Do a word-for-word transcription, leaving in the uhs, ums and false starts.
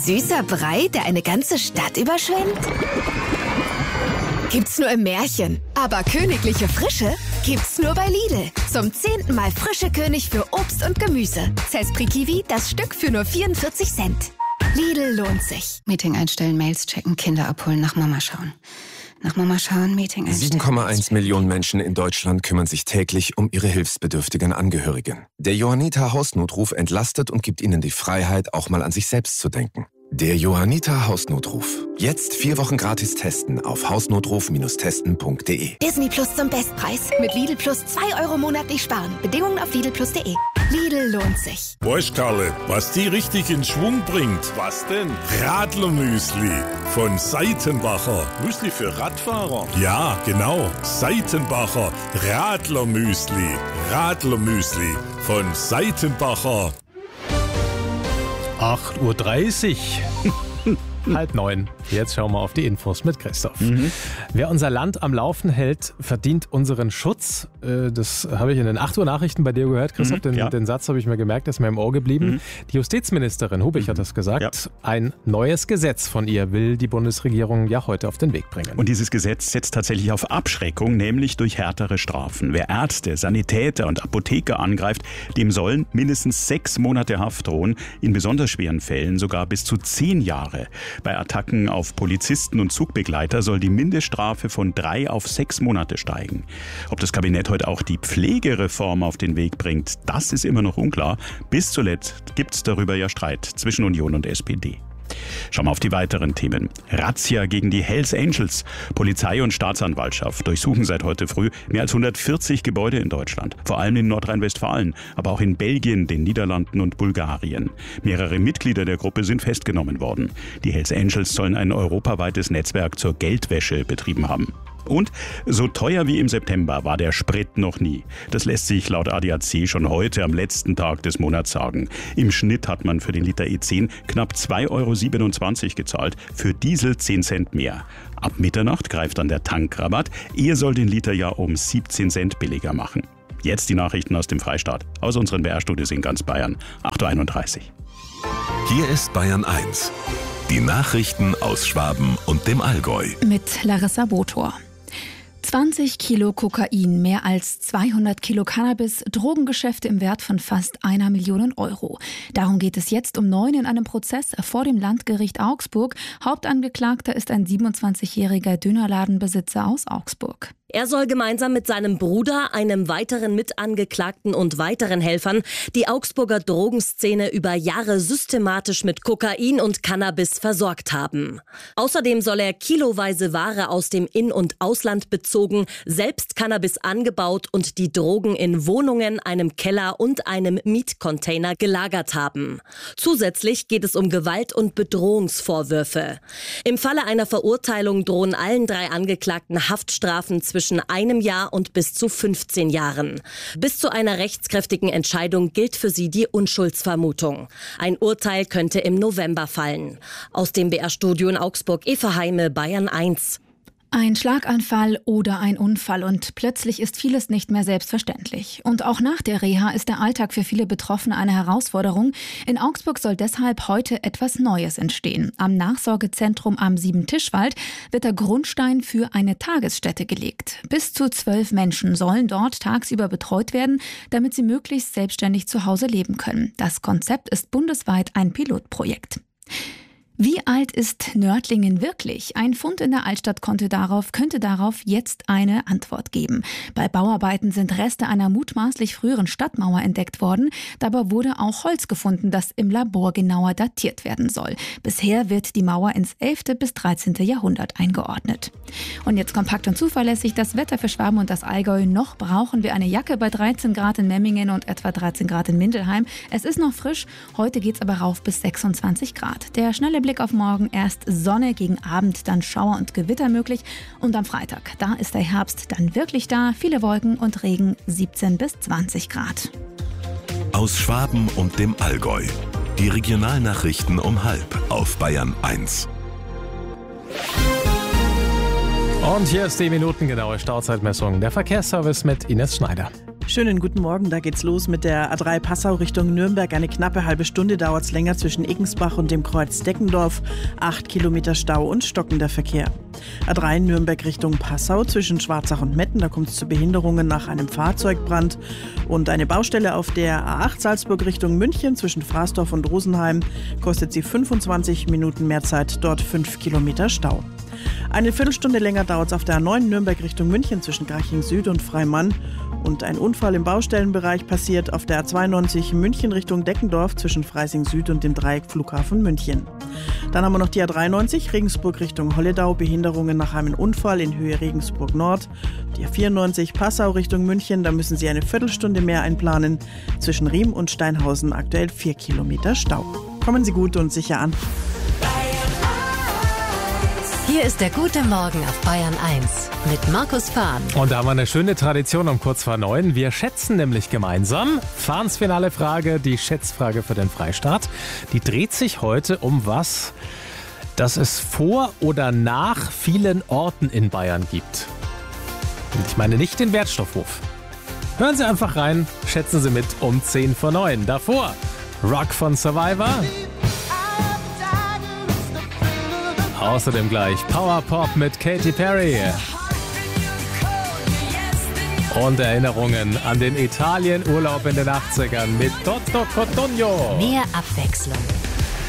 Süßer Brei, der eine ganze Stadt überschwemmt? Gibt's nur im Märchen. Aber königliche Frische gibt's nur bei Lidl. Zum zehnten Mal frische König für Obst und Gemüse. Zespri Kiwi, das Stück für nur vierundvierzig Cent. Lidl lohnt sich. Meeting einstellen, Mails checken, Kinder abholen, nach Mama schauen. Nach Mama schauen, Meeting einstellen. sieben Komma eins Millionen Menschen in Deutschland kümmern sich täglich um ihre hilfsbedürftigen Angehörigen. Der Johanniter Hausnotruf entlastet und gibt ihnen die Freiheit, auch mal an sich selbst zu denken. Der Johanniter Hausnotruf. Jetzt vier Wochen gratis testen auf hausnotruf Bindestrich testen Punkt de. Disney Plus zum Bestpreis. Mit Lidl Plus zwei Euro monatlich sparen. Bedingungen auf lidl plus punkt de. Lidl lohnt sich. Weißt, Karle, was die richtig in Schwung bringt? Was denn? Radlermüsli von Seitenbacher. Müsli für Radfahrer? Ja, genau. Seitenbacher Radlermüsli. Radlermüsli von Seitenbacher. acht Uhr dreißig. Halb neun. Jetzt schauen wir auf die Infos mit Christoph. Mhm. Wer unser Land am Laufen hält, verdient unseren Schutz. Das habe ich in den acht Uhr Nachrichten bei dir gehört, Christoph. Mhm, den, ja. den Satz habe ich mir gemerkt, ist mir im Ohr geblieben. Mhm. Die Justizministerin Hubich mhm. hat das gesagt. Ja. Ein neues Gesetz von ihr will die Bundesregierung ja heute auf den Weg bringen. Und dieses Gesetz setzt tatsächlich auf Abschreckung, nämlich durch härtere Strafen. Wer Ärzte, Sanitäter und Apotheker angreift, dem sollen mindestens sechs Monate Haft drohen, in besonders schweren Fällen sogar bis zu zehn Jahre. Bei Attacken auf Polizisten und Zugbegleiter soll die Mindeststrafe von drei auf sechs Monate steigen. Ob das Kabinett heute auch die Pflegereform auf den Weg bringt, das ist immer noch unklar. Bis zuletzt gibt es darüber ja Streit zwischen Union und S P D. Schauen wir auf die weiteren Themen. Razzia gegen die Hells Angels. Polizei und Staatsanwaltschaft durchsuchen seit heute früh mehr als hundertvierzig Gebäude in Deutschland. Vor allem in Nordrhein-Westfalen, aber auch in Belgien, den Niederlanden und Bulgarien. Mehrere Mitglieder der Gruppe sind festgenommen worden. Die Hells Angels sollen ein europaweites Netzwerk zur Geldwäsche betrieben haben. Und so teuer wie im September war der Sprit noch nie. Das lässt sich laut A D A C schon heute am letzten Tag des Monats sagen. Im Schnitt hat man für den Liter E zehn knapp zwei Euro siebenundzwanzig gezahlt, für Diesel zehn Cent mehr. Ab Mitternacht greift dann der Tankrabatt. Er soll den Liter ja um siebzehn Cent billiger machen. Jetzt die Nachrichten aus dem Freistaat, aus unseren B R-Studios in ganz Bayern. acht Uhr einunddreißig. Hier ist Bayern eins. Die Nachrichten aus Schwaben und dem Allgäu. Mit Larissa Botor. zwanzig Kilo Kokain, mehr als zweihundert Kilo Cannabis, Drogengeschäfte im Wert von fast einer Million Euro. Darum geht es jetzt um neun in einem Prozess vor dem Landgericht Augsburg. Hauptangeklagter ist ein siebenundzwanzigjähriger Dönerladenbesitzer aus Augsburg. Er soll gemeinsam mit seinem Bruder, einem weiteren Mitangeklagten und weiteren Helfern die Augsburger Drogenszene über Jahre systematisch mit Kokain und Cannabis versorgt haben. Außerdem soll er kiloweise Ware aus dem In- und Ausland bezogen, selbst Cannabis angebaut und die Drogen in Wohnungen, einem Keller und einem Mietcontainer gelagert haben. Zusätzlich geht es um Gewalt- und Bedrohungsvorwürfe. Im Falle einer Verurteilung drohen allen drei Angeklagten Haftstrafen zwischen einem Jahr und bis zu fünfzehn Jahren. Bis zu einer rechtskräftigen Entscheidung gilt für sie die Unschuldsvermutung. Ein Urteil könnte im November fallen. Aus dem B R-Studio in Augsburg, Eva Heime, Bayern eins. Ein Schlaganfall oder ein Unfall und plötzlich ist vieles nicht mehr selbstverständlich. Und auch nach der Reha ist der Alltag für viele Betroffene eine Herausforderung. In Augsburg soll deshalb heute etwas Neues entstehen. Am Nachsorgezentrum am Siebentischwald wird der Grundstein für eine Tagesstätte gelegt. Bis zu zwölf Menschen sollen dort tagsüber betreut werden, damit sie möglichst selbstständig zu Hause leben können. Das Konzept ist bundesweit ein Pilotprojekt. Wie alt ist Nördlingen wirklich? Ein Fund in der Altstadt konnte darauf, könnte darauf jetzt eine Antwort geben. Bei Bauarbeiten sind Reste einer mutmaßlich früheren Stadtmauer entdeckt worden. Dabei wurde auch Holz gefunden, das im Labor genauer datiert werden soll. Bisher wird die Mauer ins elfte bis dreizehnte Jahrhundert eingeordnet. Und jetzt kompakt und zuverlässig das Wetter für Schwaben und das Allgäu. Noch brauchen wir eine Jacke bei dreizehn Grad in Memmingen und etwa dreizehn Grad in Mindelheim. Es ist noch frisch, heute geht's aber rauf bis sechsundzwanzig Grad. Der schnelle Blick auf morgen, erst Sonne, gegen Abend dann Schauer und Gewitter möglich. Und am Freitag, da ist der Herbst dann wirklich da. Viele Wolken und Regen, siebzehn bis zwanzig Grad. Aus Schwaben und dem Allgäu. Die Regionalnachrichten um halb auf Bayern eins. Und hier ist die minutengenaue Stauzeitmessung. Der Verkehrsservice mit Ines Schneider. Schönen guten Morgen, da geht's los mit der A drei Passau Richtung Nürnberg. Eine knappe halbe Stunde dauert es länger zwischen Eggensbach und dem Kreuz Deckendorf. Acht Kilometer Stau und stockender Verkehr. A drei Nürnberg Richtung Passau zwischen Schwarzach und Metten. Da kommt es zu Behinderungen nach einem Fahrzeugbrand. Und eine Baustelle auf der A acht Salzburg Richtung München zwischen Fraßdorf und Rosenheim kostet sie fünfundzwanzig Minuten mehr Zeit. Dort fünf Kilometer Stau. Eine Viertelstunde länger dauert es auf der A neun Nürnberg Richtung München zwischen Garching Süd und Freimann. Und ein Unfall im Baustellenbereich passiert auf der A zweiundneunzig München Richtung Deckendorf zwischen Freising Süd und dem Dreieck Flughafen München. Dann haben wir noch die A dreiundneunzig Regensburg Richtung Holledau, Behinderungen nach einem Unfall in Höhe Regensburg Nord. Die A vierundneunzig Passau Richtung München, da müssen Sie eine Viertelstunde mehr einplanen. Zwischen Riem und Steinhausen aktuell vier Kilometer Stau. Kommen Sie gut und sicher an. Hier ist der gute Morgen auf Bayern eins mit Markus Fahn. Und da haben wir eine schöne Tradition um kurz vor neun. Wir schätzen nämlich gemeinsam. Fahns finale Frage, die Schätzfrage für den Freistaat. Die dreht sich heute um was, das es vor oder nach vielen Orten in Bayern gibt. Und ich meine nicht den Wertstoffhof. Hören Sie einfach rein, schätzen Sie mit um zehn vor neun. Davor Rock von Survivor. Außerdem gleich Power Pop mit Katy Perry. Und Erinnerungen an den Italienurlaub in den achtzigern mit Toto Cotugno. Mehr Abwechslung